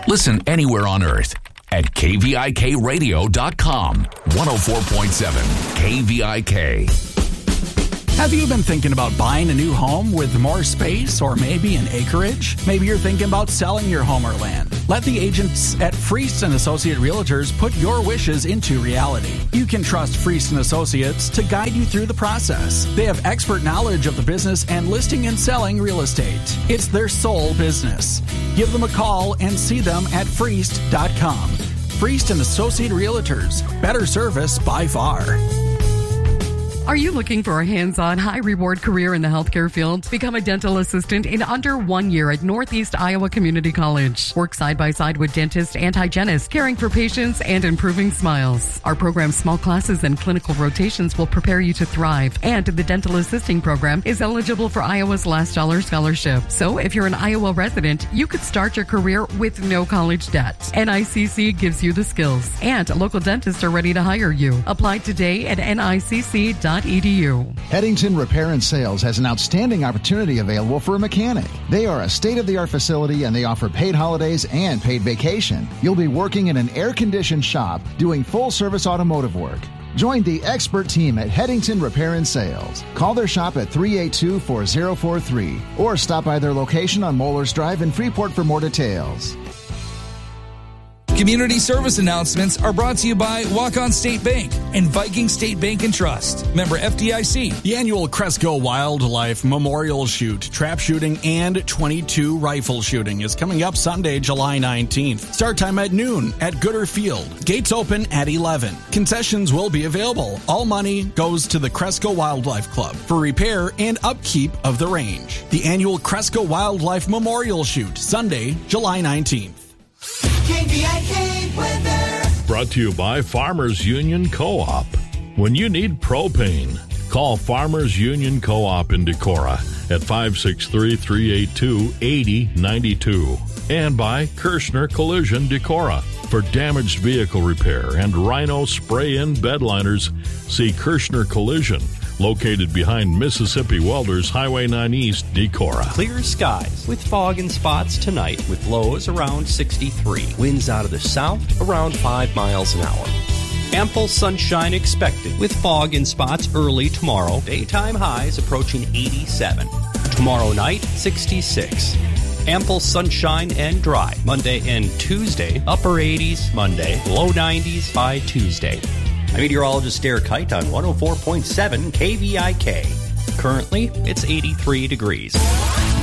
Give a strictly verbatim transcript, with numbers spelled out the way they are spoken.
Listen anywhere on earth at K V I K radio dot com. one oh four point seven K V I K. Have you been thinking about buying a new home with more space or maybe an acreage? Maybe you're thinking about selling your home or land. Let the agents at Freest and Associate Realtors put your wishes into reality. You can trust Freest and Associates to guide you through the process. They have expert knowledge of the business and listing and selling real estate. It's their sole business. Give them a call and see them at freest dot com. Freest and Associate Realtors. Better service by far. Are you looking for a hands-on, high-reward career in the healthcare field? Become a dental assistant in under one year at Northeast Iowa Community College. Work side-by-side with dentists and hygienists, caring for patients and improving smiles. Our program's small classes and clinical rotations will prepare you to thrive, and the dental assisting program is eligible for Iowa's Last Dollar Scholarship. So if you're an Iowa resident, you could start your career with no college debt. N I C C gives you the skills, and local dentists are ready to hire you. Apply today at N I C C dot E D U. Headington Repair and Sales has an outstanding opportunity available for a mechanic. They are a state-of-the-art facility and they offer paid holidays and paid vacation. You'll be working in an air-conditioned shop doing full-service automotive work. Join the expert team at Headington Repair and Sales. Call their shop at three eight two, four oh four three or stop by their location on Moeller's Drive in Freeport for more details. Community service announcements are brought to you by Walk-On State Bank and Viking State Bank and Trust. Member F D I C. The annual Cresco Wildlife Memorial Shoot, trap shooting, and twenty-two rifle shooting is coming up Sunday, July nineteenth. Start time at noon at Gooder Field. Gates open at eleven. Concessions will be available. All money goes to the Cresco Wildlife Club for repair and upkeep of the range. The annual Cresco Wildlife Memorial Shoot, Sunday, July nineteenth. K V I K weather. Brought to you by Farmers Union Co-op. When you need propane, call Farmers Union Co-op in Decorah at five six three, three eight two, eight oh nine two. And by Kirshner Collision Decorah. For damaged vehicle repair and Rhino spray-in bed liners, see Kirshner Collision, located behind Mississippi Welders Highway nine East, Decorah. Clear skies with fog and spots tonight with lows around sixty-three. Winds out of the south around five miles an hour. Ample sunshine expected with fog and spots early tomorrow. Daytime highs approaching eighty-seven. Tomorrow night, sixty-six. Ample sunshine and dry Monday and Tuesday. Upper eighties Monday, low nineties by Tuesday. I'm meteorologist Derek Height on one oh four point seven K V I K. Currently, it's eighty-three degrees.